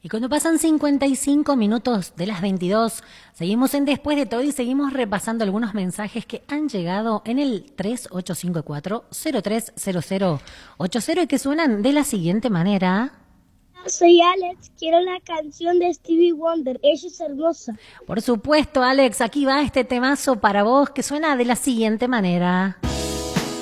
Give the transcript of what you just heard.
Y cuando pasan 55 minutos de las 22, seguimos en Después de Todo y seguimos repasando algunos mensajes que han llegado en el 3854-030080 y que suenan de la siguiente manera. Soy Alex, quiero la canción de Stevie Wonder, ella es hermosa. Por supuesto, Alex, aquí va este temazo para vos que suena de la siguiente manera.